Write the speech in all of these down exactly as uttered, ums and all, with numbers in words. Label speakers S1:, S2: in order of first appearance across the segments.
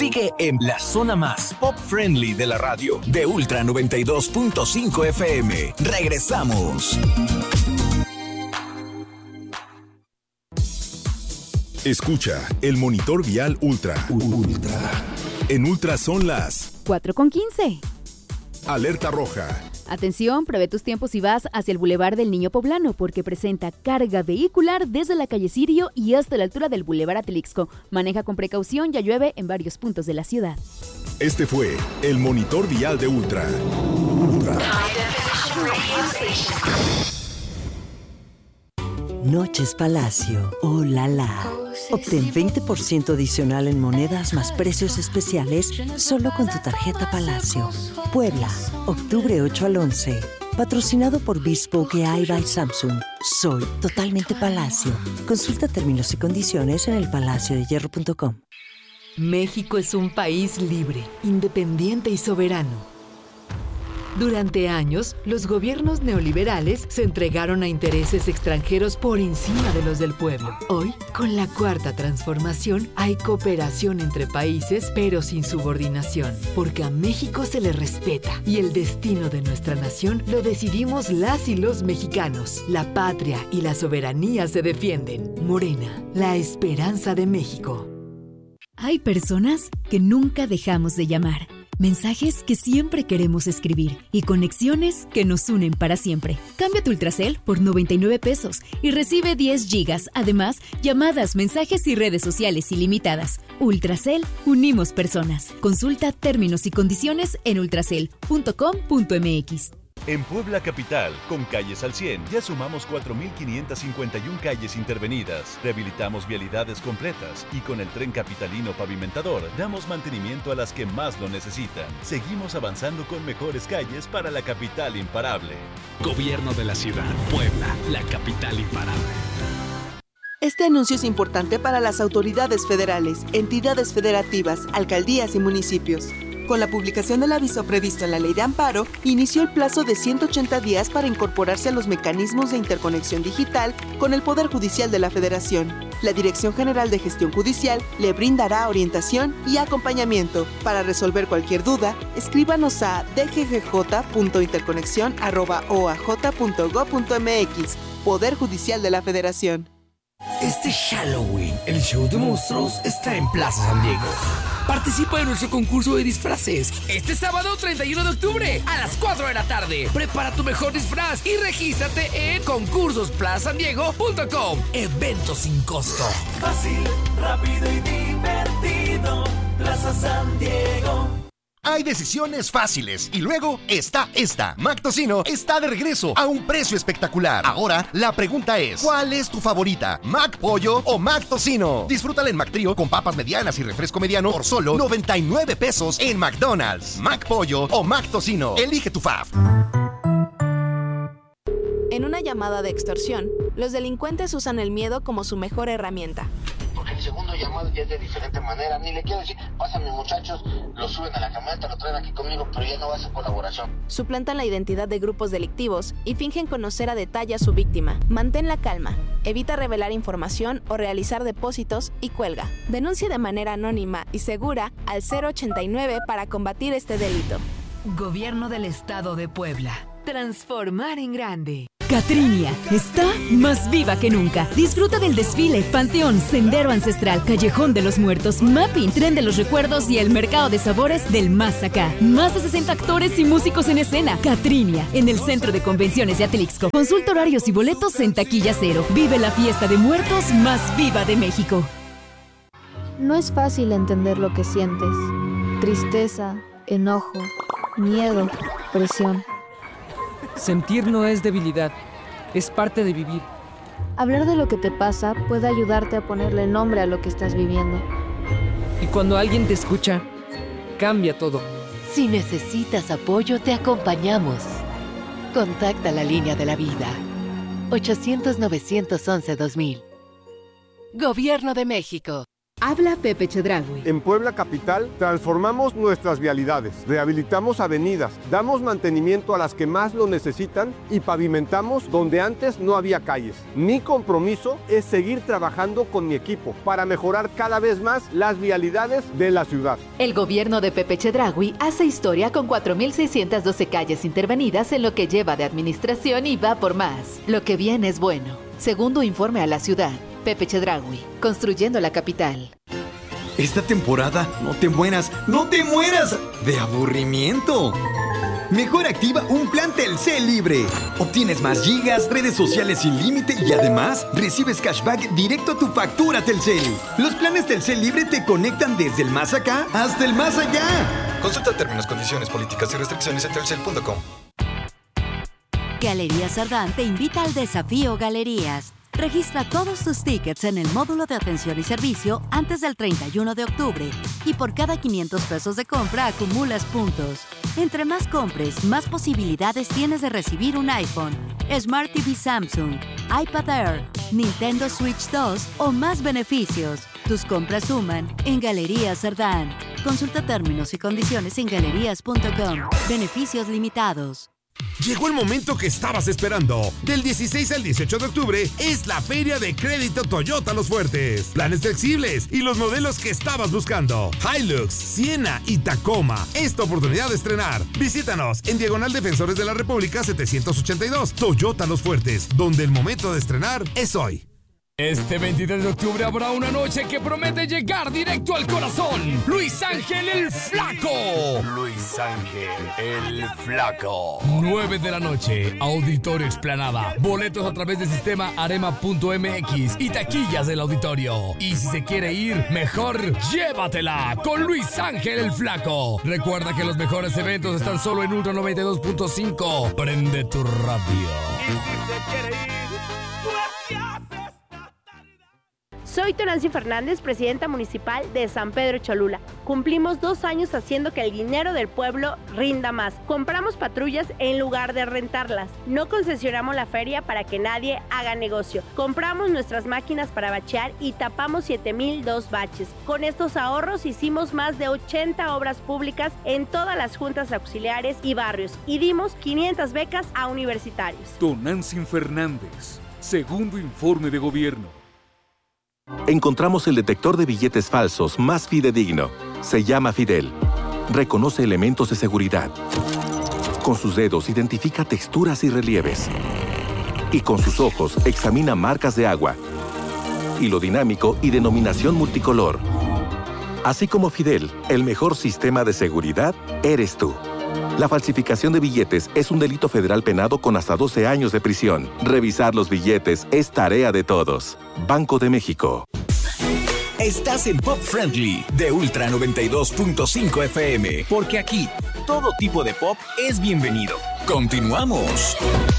S1: Sigue en la zona más pop friendly de la radio, de Ultra noventa y dos punto cinco F M. Regresamos.
S2: Escucha el monitor vial Ultra. Ultra. En Ultra son las
S3: cuatro con quince.
S2: Alerta roja.
S3: Atención, prevé tus tiempos si vas hacia el Boulevard del Niño Poblano porque presenta carga vehicular desde la calle Sirio y hasta la altura del Boulevard Atlixco. Maneja con precaución, ya llueve en varios puntos de la ciudad.
S2: Este fue el monitor vial de Ultra. Ultra.
S4: Noches Palacio, oh la la. Obtén veinte por ciento adicional en monedas más precios especiales solo con tu tarjeta Palacio. Puebla, octubre ocho al once. Patrocinado por Bespoke A I by Samsung. Soy totalmente Palacio. Consulta términos y condiciones en el palacio de hierro punto com.
S5: México es un país libre, independiente y soberano. Durante años, los gobiernos neoliberales se entregaron a intereses extranjeros por encima de los del pueblo. Hoy, con la cuarta transformación, hay cooperación entre países, pero sin subordinación, porque a México se le respeta y el destino de nuestra nación lo decidimos las y los mexicanos. La patria y la soberanía se defienden. Morena, la esperanza de México.
S6: Hay personas que nunca dejamos de llamar. Mensajes que siempre queremos escribir y conexiones que nos unen para siempre. Cambia tu Ultracel por noventa y nueve pesos y recibe diez gigas. Además, llamadas, mensajes y redes sociales ilimitadas. Ultracel, unimos personas. Consulta términos y condiciones en ultracel punto com punto m x.
S7: En Puebla Capital, con Calles al cien, ya sumamos cuatro mil quinientas cincuenta y una calles intervenidas, rehabilitamos vialidades completas y con el Tren Capitalino Pavimentador damos mantenimiento a las que más lo necesitan. Seguimos avanzando con mejores calles para la capital imparable.
S8: Gobierno de la ciudad, Puebla, la capital imparable.
S9: Este anuncio es importante para las autoridades federales, entidades federativas, alcaldías y municipios. Con la publicación del aviso previsto en la Ley de Amparo, inició el plazo de ciento ochenta días para incorporarse a los mecanismos de interconexión digital con el Poder Judicial de la Federación. La Dirección General de Gestión Judicial le brindará orientación y acompañamiento. Para resolver cualquier duda, escríbanos a d g g j punto interconexión arroba o a j punto gob punto m x. Poder Judicial de la Federación.
S10: Este Halloween, el show de monstruos está en Plaza San Diego. Participa en nuestro concurso de disfraces este sábado treinta y uno de octubre a las cuatro de la tarde. Prepara tu mejor disfraz y regístrate en concursos plaza san diego punto com. Evento sin costo.
S11: Fácil, rápido y divertido. Plaza San Diego.
S12: Hay decisiones fáciles y luego está esta. Mac Tocino está de regreso a un precio espectacular. Ahora la pregunta es, ¿cuál es tu favorita? ¿Mac Pollo o Mac Tocino? Disfrútala en Mac Trío con papas medianas y refresco mediano por solo noventa y nueve pesos en McDonald's. Mac Pollo o Mac Tocino. Elige tu fave.
S13: En una llamada de extorsión, los delincuentes usan el miedo como su mejor herramienta.
S14: Porque el segundo llamado ya es de diferente manera. Ni le quiero decir, pásame muchachos, lo suben a la camioneta, lo traen aquí conmigo, pero ya no va a ser colaboración.
S13: Suplantan la identidad de grupos delictivos y fingen conocer a detalle a su víctima. Mantén la calma, evita revelar información o realizar depósitos y cuelga. Denuncia de manera anónima y segura al cero ochenta y nueve para combatir este delito.
S5: Gobierno del Estado de Puebla. Transformar en grande.
S6: Catrinia está más viva que nunca. Disfruta del desfile, panteón, sendero ancestral, callejón de los muertos, mapping, tren de los recuerdos y el mercado de sabores del más acá. Más de sesenta actores y músicos en escena. Catrinia, en el Centro de Convenciones de Atlixco. Consulta horarios y boletos en Taquilla Cero. Vive la fiesta de muertos más viva de México.
S15: No es fácil entender lo que sientes. Tristeza, enojo, miedo, presión.
S16: Sentir no es debilidad, es parte de vivir.
S15: Hablar de lo que te pasa puede ayudarte a ponerle nombre a lo que estás viviendo.
S16: Y cuando alguien te escucha, cambia todo.
S17: Si necesitas apoyo, te acompañamos. Contacta la línea de la vida. ochocientos, novecientos once, dos mil. Gobierno de México.
S5: Habla Pepe Chedraui.
S18: En Puebla Capital transformamos nuestras vialidades, rehabilitamos avenidas, damos mantenimiento a las que más lo necesitan y pavimentamos donde antes no había calles. Mi compromiso es seguir trabajando con mi equipo para mejorar cada vez más las vialidades de la ciudad.
S5: El gobierno de Pepe Chedraui hace historia con cuatro mil seiscientas doce calles intervenidas en lo que lleva de administración y va por más. Lo que viene es bueno. Segundo informe a la ciudad. Pepe Chedraui, construyendo la capital.
S19: Esta temporada no te mueras, no te mueras de aburrimiento. Mejor activa un plan Telcel libre. Obtienes más gigas, redes sociales sin límite y además recibes cashback directo a tu factura Telcel. Los planes Telcel libre te conectan desde el más acá hasta el más allá.
S20: Consulta términos, condiciones, políticas y restricciones en telcel punto com.
S21: Galerías Sardán te invita al desafío Galerías. Registra todos tus tickets en el módulo de atención y servicio antes del treinta y uno de octubre y por cada quinientos pesos de compra acumulas puntos. Entre más compres, más posibilidades tienes de recibir un iPhone, Smart T V Samsung, iPad Air, Nintendo Switch dos o más beneficios. Tus compras suman en Galerías Sardán. Consulta términos y condiciones en galerías punto com. Beneficios limitados.
S22: Llegó el momento que estabas esperando. Del dieciséis al dieciocho de octubre es la Feria de Crédito Toyota Los Fuertes. Planes flexibles y los modelos que estabas buscando. Hilux, Siena y Tacoma. Esta oportunidad de estrenar. Visítanos en Diagonal Defensores de la República setecientos ochenta y dos. Toyota Los Fuertes, donde el momento de estrenar es hoy.
S10: Este veintitrés de octubre habrá una noche que promete llegar directo al corazón. Luis Ángel el Flaco.
S23: Luis Ángel el Flaco.
S10: nueve de la noche, Auditorio Explanada. Boletos a través del sistema arema punto m x y taquillas del auditorio. Y si se quiere ir, mejor llévatela con Luis Ángel el Flaco. Recuerda que los mejores eventos están solo en Ultra noventa y dos punto cinco. Prende tu radio.
S23: Y si se quiere ir,
S24: Soy Tonancy Fernández, presidenta municipal de San Pedro Cholula. Cumplimos dos años haciendo que el dinero del pueblo rinda más. Compramos patrullas en lugar de rentarlas. No concesionamos la feria para que nadie haga negocio. Compramos nuestras máquinas para bachear y tapamos siete mil dos baches. Con estos ahorros hicimos más de ochenta obras públicas en todas las juntas auxiliares y barrios y dimos quinientas becas a universitarios.
S25: Tonancy Fernández, segundo informe de gobierno.
S26: Encontramos el detector de billetes falsos más fidedigno. Se llama Fidel. Reconoce elementos de seguridad. Con sus dedos identifica texturas y relieves. Y con sus ojos examina marcas de agua, hilo dinámico y denominación multicolor. Así como Fidel, el mejor sistema de seguridad eres tú. La falsificación de billetes es un delito federal penado con hasta doce años de prisión. Revisar los billetes es tarea de todos. Banco de México.
S1: Estás en Pop Friendly de Ultra noventa y dos punto cinco F M, porque aquí todo tipo de pop es bienvenido. Continuamos.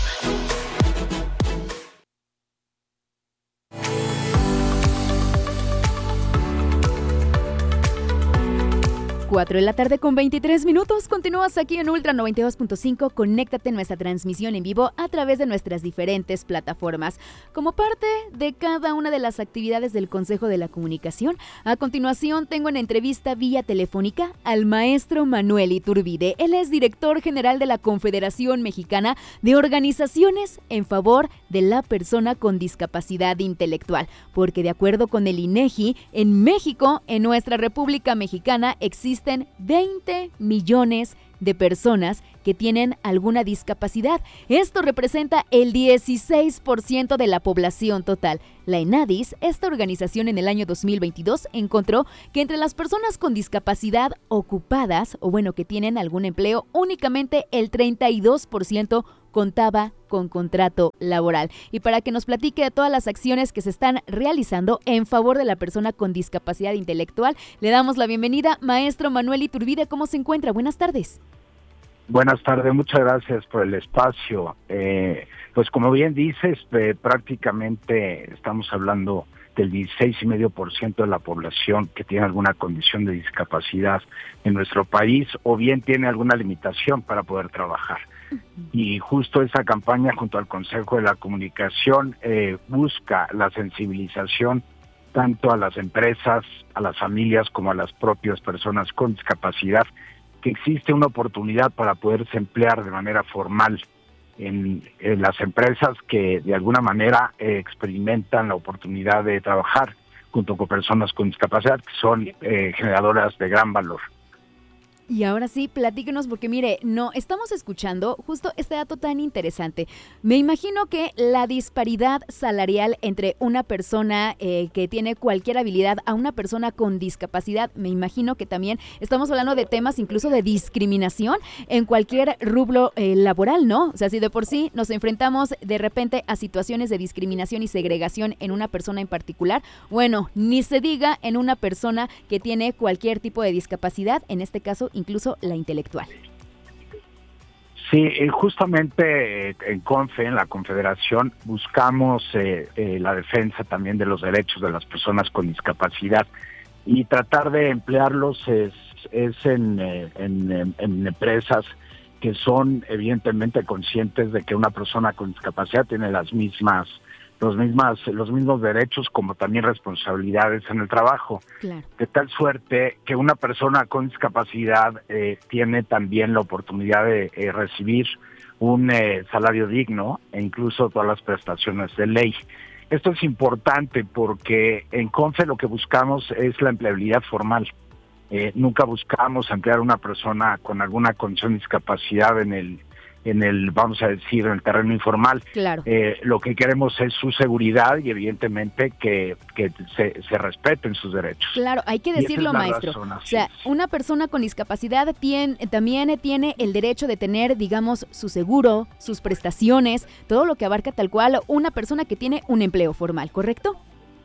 S3: cuatro de la tarde con veintitrés minutos. Continúas aquí en Ultra noventa y dos punto cinco. Conéctate en nuestra transmisión en vivo a través de nuestras diferentes plataformas. Como parte de cada una de las actividades del Consejo de la Comunicación, a continuación tengo en entrevista vía telefónica al maestro Manuel Iturbide. Él es director general de la Confederación Mexicana de Organizaciones en Favor de la Persona con Discapacidad Intelectual, porque de acuerdo con el INEGI, en México, en nuestra República Mexicana, existe veinte millones de personas que tienen alguna discapacidad. Esto representa el dieciséis por ciento de la población total. La ENADIS, esta organización en el año dos mil veintidós, encontró que entre las personas con discapacidad ocupadas, o bueno, que tienen algún empleo, únicamente el treinta y dos por ciento contaba con contrato laboral. Y para que nos platique de todas las acciones que se están realizando en favor de la persona con discapacidad intelectual, le damos la bienvenida, maestro Manuel Iturbide. ¿Cómo se encuentra? Buenas tardes.
S27: Buenas tardes, muchas gracias por el espacio. Eh, pues como bien dices, eh, prácticamente estamos hablando del dieciséis coma cinco por ciento de la población que tiene alguna condición de discapacidad en nuestro país o bien tiene alguna limitación para poder trabajar. Y justo esa campaña junto al Consejo de la Comunicación eh, busca la sensibilización tanto a las empresas, a las familias, como a las propias personas con discapacidad, que existe una oportunidad para poderse emplear de manera formal en, en las empresas que de alguna manera eh, experimentan la oportunidad de trabajar junto con personas con discapacidad, que son eh, generadoras de gran valor.
S3: Y ahora sí, platíquenos, porque mire, no estamos escuchando justo este dato tan interesante. Me imagino que la disparidad salarial entre una persona eh, que tiene cualquier habilidad a una persona con discapacidad, me imagino que también estamos hablando de temas incluso de discriminación en cualquier rubro eh, laboral, ¿no? O sea, si de por sí nos enfrentamos de repente a situaciones de discriminación y segregación en una persona en particular, bueno, ni se diga en una persona que tiene cualquier tipo de discapacidad, en este caso incluso la intelectual.
S27: Sí, justamente en CONFE, en la Confederación, buscamos eh, eh, la defensa también de los derechos de las personas con discapacidad y tratar de emplearlos es, es en, en, en, en empresas que son evidentemente conscientes de que una persona con discapacidad tiene las mismas los mismas los mismos derechos como también responsabilidades en el trabajo.
S3: Claro.
S27: De tal suerte que una persona con discapacidad eh, tiene también la oportunidad de eh, recibir un eh, salario digno e incluso todas las prestaciones de ley. Esto es importante porque en CONFE lo que buscamos es la empleabilidad formal. Eh, nunca buscamos emplear a una persona con alguna condición de discapacidad en el en el, vamos a decir, en el terreno informal.
S3: Claro.
S27: Eh, lo que queremos es su seguridad y evidentemente que, que se, se respeten sus derechos.
S3: Claro, hay que decirlo, maestro.
S27: Razón,
S3: o sea, una persona con discapacidad tiene, también tiene el derecho de tener, digamos, su seguro, sus prestaciones, todo lo que abarca tal cual una persona que tiene un empleo formal, ¿correcto?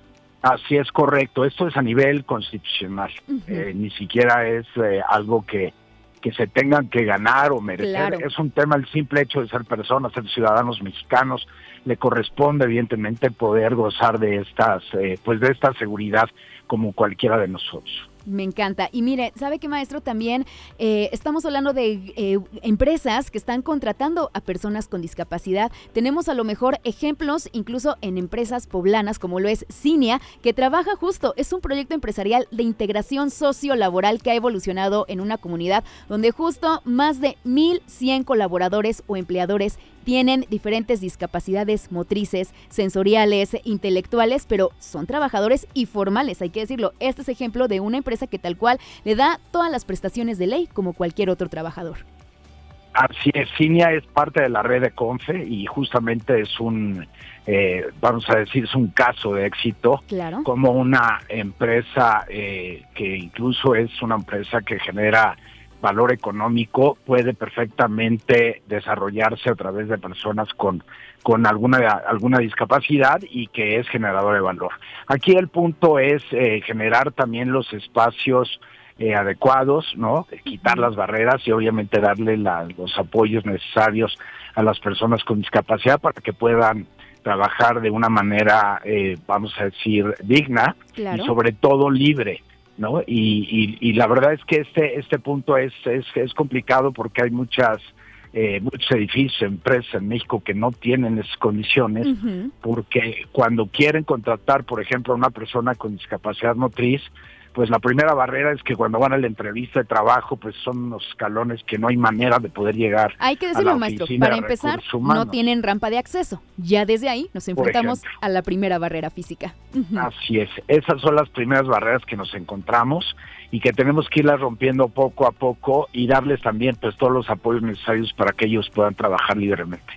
S27: Así es, correcto. Esto es a nivel constitucional. Uh-huh. Eh, ni siquiera es eh, algo que que se tengan que ganar o merecer. Claro. Es un tema, el simple hecho de ser personas, ser ciudadanos mexicanos, le corresponde evidentemente poder gozar de estas, eh, pues de esta seguridad como cualquiera de nosotros.
S3: Me encanta. Y mire, ¿sabe qué, maestro? También eh, estamos hablando de eh, empresas que están contratando a personas con discapacidad. Tenemos a lo mejor ejemplos incluso en empresas poblanas como lo es Cinia, que trabaja justo, es un proyecto empresarial de integración sociolaboral que ha evolucionado en una comunidad donde justo más de mil cien colaboradores o empleadores tienen diferentes discapacidades motrices, sensoriales, intelectuales, pero son trabajadores y formales, hay que decirlo. Este es ejemplo de una empresa que tal cual le da todas las prestaciones de ley como cualquier otro trabajador.
S27: Así es, Cinia es parte de la red de CONFE y justamente es un, eh, vamos a decir, es un caso de éxito.
S3: Claro.
S27: Como una empresa eh, que incluso es una empresa que genera valor económico, puede perfectamente desarrollarse a través de personas con con alguna alguna discapacidad y que es generador de valor. Aquí el punto es eh, generar también los espacios eh, adecuados, ¿no? Quitar las barreras y obviamente darle la, los apoyos necesarios a las personas con discapacidad para que puedan trabajar de una manera, eh, vamos a decir, digna.
S3: Claro.
S27: Y sobre todo libre, ¿no? Y, y, y la verdad es que este este punto es es, es complicado porque hay muchas eh, muchos edificios, empresas en México que no tienen esas condiciones, uh-huh. porque cuando quieren contratar, por ejemplo, a una persona con discapacidad motriz, pues la primera barrera es que cuando van a la entrevista de trabajo, pues son unos escalones que no hay manera de poder llegar.
S3: Hay que decirlo, maestro, para empezar, no tienen rampa de acceso. Ya desde ahí nos enfrentamos a la primera barrera física. Uh-huh.
S27: Así es, esas son las primeras barreras que nos encontramos y que tenemos que irlas rompiendo poco a poco y darles también pues todos los apoyos necesarios para que ellos puedan trabajar libremente.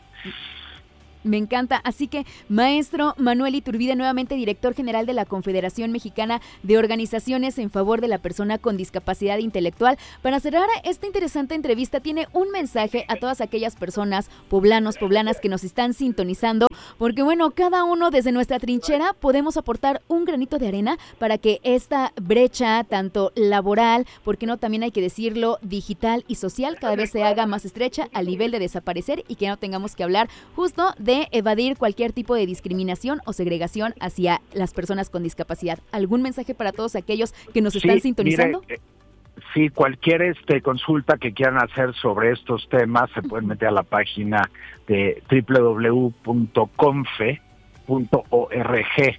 S3: Me encanta. Así que, maestro Manuel Iturbide, nuevamente director general de la Confederación Mexicana de Organizaciones en Favor de la Persona con Discapacidad Intelectual, para cerrar esta interesante entrevista, tiene un mensaje a todas aquellas personas, poblanos, poblanas que nos están sintonizando, porque bueno, cada uno desde nuestra trinchera podemos aportar un granito de arena para que esta brecha, tanto laboral, porque no, también hay que decirlo, digital y social, cada vez se haga más estrecha al nivel de desaparecer y que no tengamos que hablar justo de de evadir cualquier tipo de discriminación o segregación hacia las personas con discapacidad. ¿Algún mensaje para todos aquellos que nos están sí, sintonizando?
S27: Mire, eh, sí, cualquier este consulta que quieran hacer sobre estos temas se pueden meter a la página de doble u doble u doble u punto confe punto org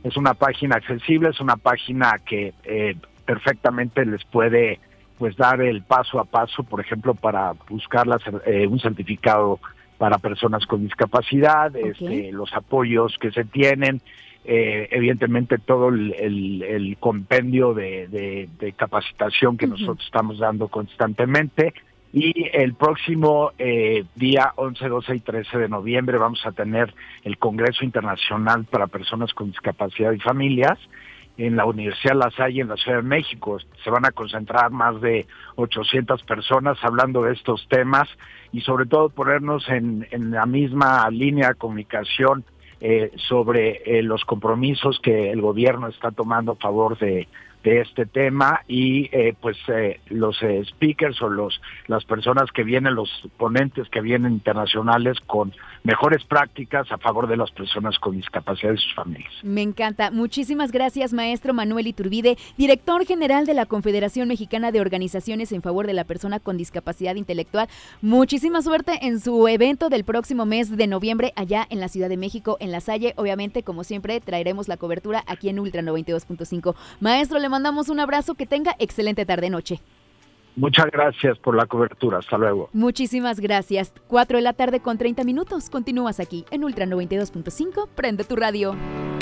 S27: Es una página accesible, es una página que eh, perfectamente les puede pues dar el paso a paso, por ejemplo, para buscar la, eh, un certificado para personas con discapacidad, okay. este, los apoyos que se tienen, eh, evidentemente todo el, el, el compendio de, de, de capacitación que uh-huh. nosotros estamos dando constantemente. Y el próximo eh, día once, doce y trece de noviembre vamos a tener el Congreso Internacional para Personas con Discapacidad y Familias en la Universidad La Salle en la Ciudad de México. Se van a concentrar más de ochocientas personas hablando de estos temas y sobre todo ponernos en, en la misma línea de comunicación eh, sobre eh, los compromisos que el gobierno está tomando a favor de de este tema y eh, pues eh, los eh, speakers o los las personas que vienen, los ponentes que vienen internacionales con mejores prácticas a favor de las personas con discapacidad y sus familias.
S3: Me encanta. Muchísimas gracias, maestro Manuel Iturbide, director general de la Confederación Mexicana de Organizaciones en Favor de la Persona con Discapacidad Intelectual. Muchísima suerte en su evento del próximo mes de noviembre allá en la Ciudad de México, en La Salle. Obviamente, como siempre, traeremos la cobertura aquí en Ultra noventa y dos punto cinco. Maestro, le mandamos un abrazo, que tenga excelente tarde-noche.
S27: Muchas gracias por la cobertura, hasta luego.
S3: Muchísimas gracias. cuatro de la tarde con treinta minutos, continúas aquí en Ultra noventa y dos punto cinco, prende tu radio.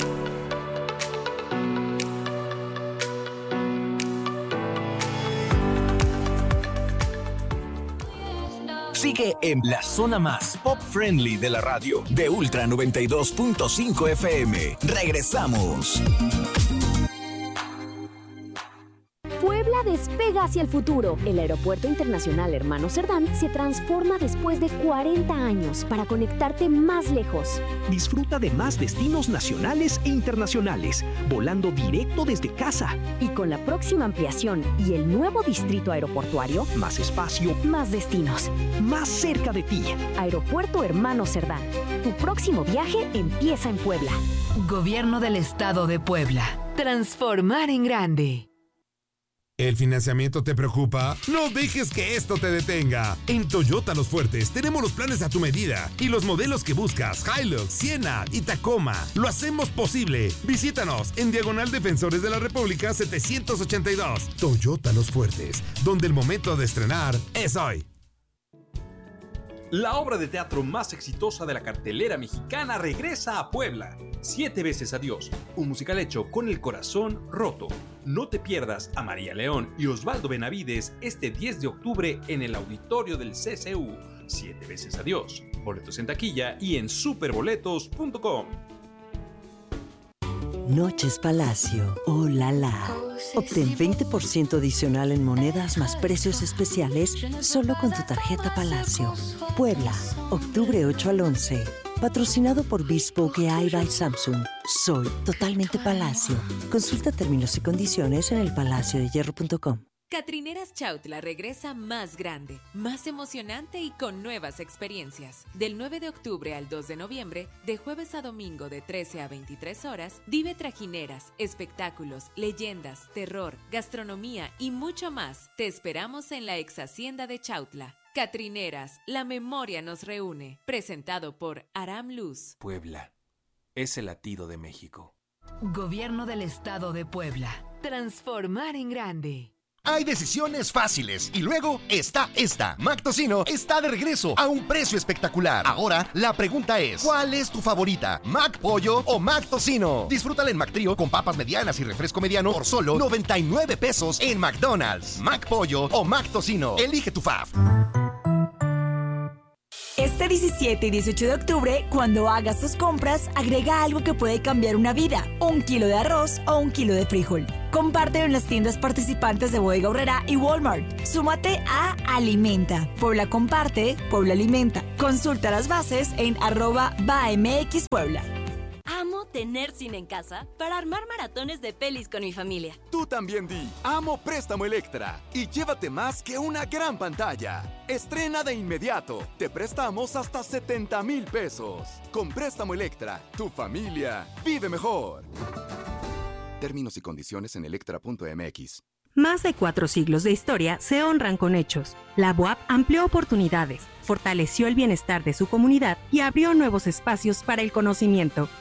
S1: Sigue en la zona más pop-friendly de la radio, de Ultra noventa y dos punto cinco F M. Regresamos.
S2: Puebla despega hacia el futuro. El Aeropuerto Internacional Hermano Cerdán se transforma después de cuarenta años para conectarte más lejos.
S4: Disfruta de más destinos nacionales e internacionales, volando directo desde casa.
S2: Y con la próxima ampliación y el nuevo distrito aeroportuario,
S4: más espacio,
S2: más destinos,
S4: más cerca de ti.
S2: Aeropuerto Hermano Cerdán. Tu próximo viaje empieza en Puebla.
S5: Gobierno del Estado de Puebla. Transformar en grande.
S22: ¿El financiamiento te preocupa? No dejes que esto te detenga. En Toyota Los Fuertes tenemos los planes a tu medida y los modelos que buscas, Hilux, Siena y Tacoma. Lo hacemos posible. Visítanos en Diagonal Defensores de la República setecientos ochenta y dos. Toyota Los Fuertes, donde el momento de estrenar es hoy.
S7: La obra de teatro más exitosa de la cartelera mexicana regresa a Puebla. Siete veces adiós, un musical hecho con el corazón roto. No te pierdas a María León y Osvaldo Benavides este diez de octubre en el auditorio del C C U. Siete veces adiós. Boletos en taquilla y en superboletos punto com.
S8: Noches Palacio, oh la la. Obtén veinte por ciento adicional en monedas más precios especiales solo con tu tarjeta Palacio. Puebla, octubre ocho al once. Patrocinado por Bespoke A I by Samsung. Soy totalmente Palacio. Consulta términos y condiciones en el palacio de hierro punto com.
S9: Catrineras Chautla regresa más grande, más emocionante y con nuevas experiencias. Del nueve de octubre al dos de noviembre, de jueves a domingo de trece a veintitrés horas, vive trajineras, espectáculos, leyendas, terror, gastronomía y mucho más. Te esperamos en la ex hacienda de Chautla. Catrineras, la memoria nos reúne. Presentado por Aram Luz.
S11: Puebla es el latido de México.
S5: Gobierno del Estado de Puebla. Transformar en grande.
S12: Hay decisiones fáciles y luego está esta. Mac Tocino está de regreso a un precio espectacular. Ahora la pregunta es, ¿cuál es tu favorita? ¿Mac Pollo o Mac Tocino? Disfrútala en Mac Trío con papas medianas y refresco mediano por solo noventa y nueve pesos en McDonald's. Mac Pollo o Mac Tocino. Elige tu fave.
S28: Este diecisiete y dieciocho de octubre, cuando hagas tus compras, agrega algo que puede cambiar una vida. Un kilo de arroz o un kilo de frijol. Compártelo en las tiendas participantes de Bodega Aurrera y Walmart. Súmate a Alimenta. Puebla comparte, Puebla alimenta. Consulta las bases en arroba BAMX Puebla.
S29: Amo tener cine en casa para armar maratones de pelis con mi familia.
S30: Tú también di, amo Préstamo Electra y llévate más que una gran pantalla. Estrena de inmediato, te prestamos hasta setenta mil pesos. Con Préstamo Electra, tu familia vive mejor. Términos y condiciones en electra punto m x.
S31: Más de cuatro siglos de historia se honran con hechos. La B U A P amplió oportunidades, fortaleció el bienestar de su comunidad y abrió nuevos espacios para el conocimiento.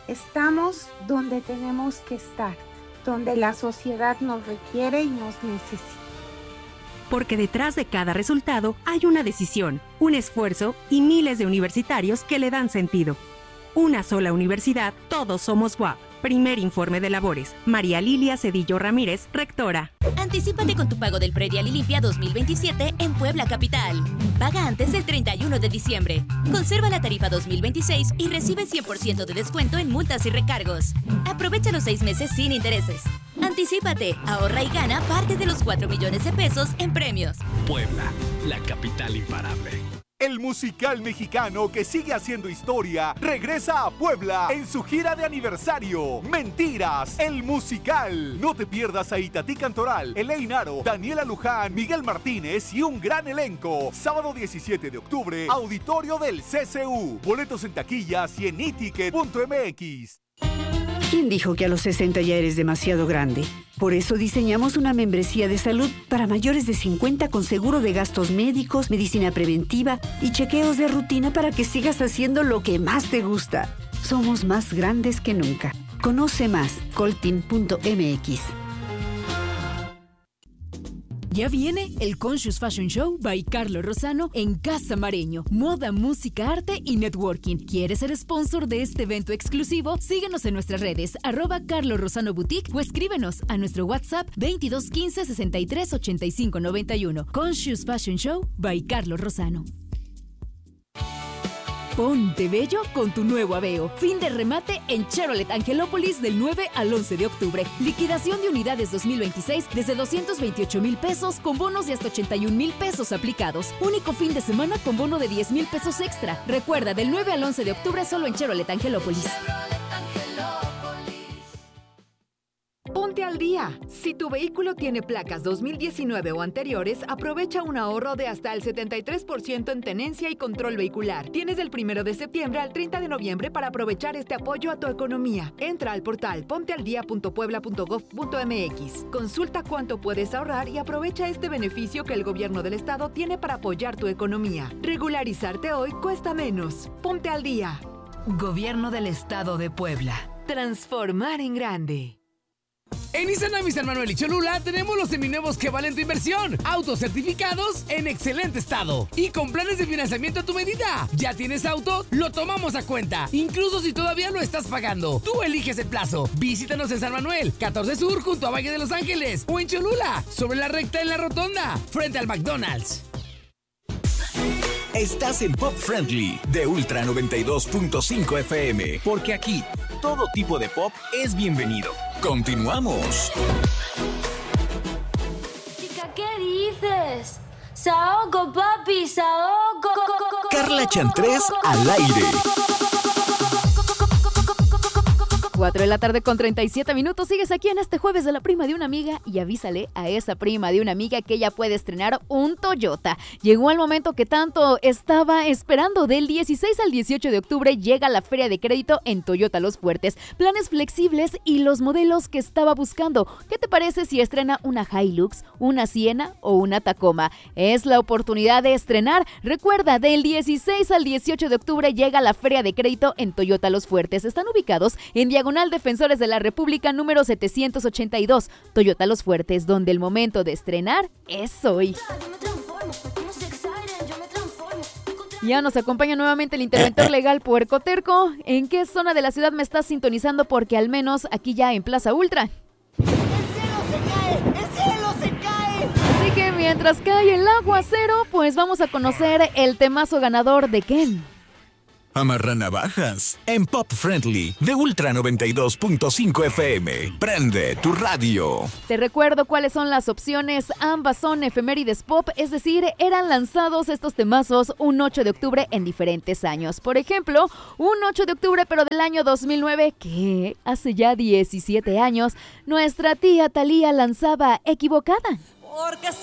S6: Estamos donde tenemos que estar, donde la sociedad nos requiere y nos necesita.
S31: Porque detrás de cada resultado hay una decisión, un esfuerzo y miles de universitarios que le dan sentido. Una sola universidad, todos somos U A P. Primer informe de labores. María Lilia Cedillo Ramírez, rectora.
S29: Anticípate con tu pago del Predial y Limpia dos mil veintisiete en Puebla Capital. Paga antes del treinta y uno de diciembre. Conserva la tarifa dos mil veintiséis y recibe cien por ciento de descuento en multas y recargos. Aprovecha los seis meses sin intereses. Anticípate, ahorra y gana parte de los cuatro millones de pesos en premios.
S23: Puebla, la capital imparable.
S10: El musical mexicano que sigue haciendo historia regresa a Puebla en su gira de aniversario. Mentiras, el musical. No te pierdas a Itatí Cantoral, Elaine Aro, Daniela Luján, Miguel Martínez y un gran elenco. Sábado diecisiete de octubre, auditorio del C C U. Boletos en taquillas y en i ticket punto m x.
S13: ¿Quién dijo que a los sesenta ya eres demasiado grande? Por eso diseñamos una membresía de salud para mayores de cincuenta con seguro de gastos médicos, medicina preventiva y chequeos de rutina para que sigas haciendo lo que más te gusta. Somos más grandes que nunca. Conoce más, coltin punto m x.
S3: Ya viene el Conscious Fashion Show by Carlos Rosano en Casa Mareño. Moda, música, arte y networking. ¿Quieres ser sponsor de este evento exclusivo? Síguenos en nuestras redes, arroba Carlos Rosano Boutique o escríbenos a nuestro WhatsApp veintidós quince sesenta y tres ochenta y cinco noventa y uno. Conscious Fashion Show by Carlos Rosano. Ponte bello con tu nuevo Aveo. Fin de remate en Chevrolet Angelópolis del nueve al once de octubre. Liquidación de unidades dos mil veintiséis desde doscientos veintiocho mil pesos con bonos de hasta ochenta y un mil pesos aplicados. Único fin de semana con bono de diez mil pesos extra. Recuerda, del nueve al once de octubre solo en Chevrolet Angelópolis.
S14: Ponte al día. Si tu vehículo tiene placas dos mil diecinueve o anteriores, aprovecha un ahorro de hasta el setenta y tres por ciento en tenencia y control vehicular. Tienes del primero de septiembre al treinta de noviembre para aprovechar este apoyo a tu economía. Entra al portal pontealdía punto puebla punto gov punto m x. Consulta cuánto puedes ahorrar y aprovecha este beneficio que el gobierno del estado tiene para apoyar tu economía. Regularizarte hoy cuesta menos. Ponte al día.
S5: Gobierno del Estado de Puebla.
S14: Transformar en grande.
S15: En Nissan San Manuel y Cholula tenemos los seminuevos que valen tu inversión. Autos certificados en excelente estado y con planes de financiamiento a tu medida. ¿Ya tienes auto? Lo tomamos a cuenta, incluso si todavía lo estás pagando. Tú eliges el plazo. Visítanos en San Manuel, catorce Sur, junto a Valle de Los Ángeles, o en Cholula, sobre la recta en la rotonda, frente al McDonald's.
S1: Estás en Pop Friendly de Ultra noventa y dos punto cinco F M, porque aquí todo tipo de pop es bienvenido. Continuamos.
S16: Chica, ¿qué dices? Saoco, papi, saoco.
S1: Carla Chantrés al aire.
S3: cuatro de la tarde con treinta y siete minutos. Sigues aquí en este jueves de la prima de una amiga y avísale a esa prima de una amiga que ella puede estrenar un Toyota. Llegó el momento que tanto estaba esperando. Del dieciséis al dieciocho de octubre llega la feria de crédito en Toyota Los Fuertes. Planes flexibles y los modelos que estaba buscando. ¿Qué te parece si estrena una Hilux, una Siena o una Tacoma? Es la oportunidad de estrenar. Recuerda, del dieciséis al dieciocho de octubre llega la feria de crédito en Toyota Los Fuertes. Están ubicados en Diagonal Defensores de la República número setecientos ochenta y dos. Toyota Los Fuertes, donde el momento de estrenar es hoy. Ya nos acompaña nuevamente el interventor legal Puerco Terco. ¿En qué zona de la ciudad me estás sintonizando? Porque al menos aquí ya en Plaza Ultra.
S17: ¡El cielo se cae! ¡El cielo se cae!
S3: Así que mientras cae el aguacero, pues vamos a conocer el temazo ganador de Ken.
S1: Amarra navajas en Pop Friendly de Ultra noventa y dos punto cinco F M. Prende tu radio.
S3: Te recuerdo cuáles son las opciones. Ambas son efemérides pop, es decir, eran lanzados estos temazos un ocho de octubre en diferentes años. Por ejemplo, un ocho de octubre pero del año dos mil nueve, que hace ya diecisiete años, nuestra tía Thalía lanzaba Equivocada.
S17: Porque